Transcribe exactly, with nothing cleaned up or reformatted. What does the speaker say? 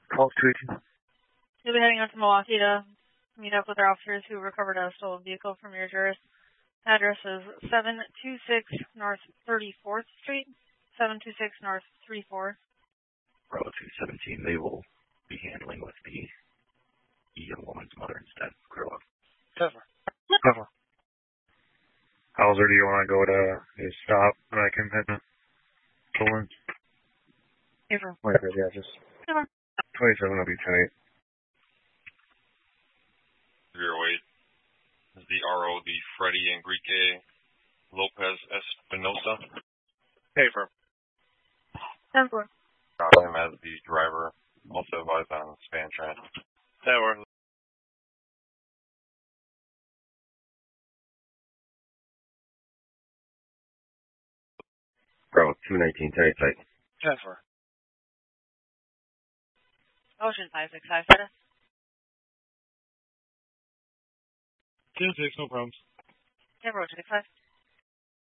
Call two eighteen. You'll be heading out to Milwaukee to meet up with our officers who recovered a stolen vehicle from your jurors. Address is seven two six North thirty-fourth Street, seven two six North thirty-fourth. Bravo two seventeen, they will be handling with the young woman's mother instead. Clear log. Cover. Cover. Hauser, do you want to go to his stop and I can hit him? Pull in? Cover. Wait, yeah, just. Cover. twenty-seven will be ten eight. zero eight. Is the R O the Freddie Enrique Lopez Espinosa? Hey, firm. ten four. Got him as the driver. Also advised on span trend. That works. Bravo two nineteen, ten eight site. ten four. Ocean five six five, status. ten six, no problems. ten four, six five.